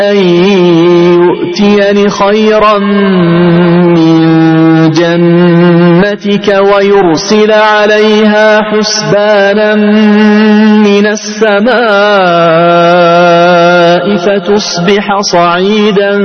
أن يؤتيني خيرا من جنتك ويرسل عليها حسبانا من السماء فتصبح صعيدا